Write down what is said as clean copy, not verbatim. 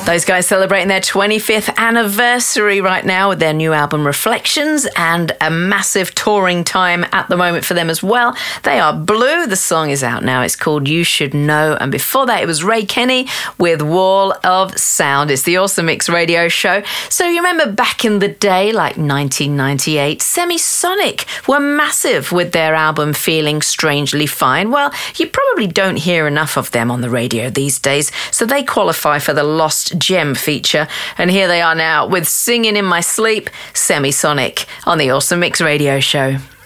Those guys celebrating their 25th anniversary right now with their new album Reflections, and a massive touring time at the moment for them as well. They are Blue. The song is out now. It's called You Should Know. And before that, it was Ray Kenny with Wall of Sound. It's the Awesome Mix radio show. So you remember back in the day, like 1998, Semisonic were massive with their album Feeling Strangely Fine. Well, you probably don't hear enough of them on the radio these days, so they qualify for the Lost Gem feature. And here they are now with Singing in My Sleep, Semisonic, on the Awesome Mix radio show.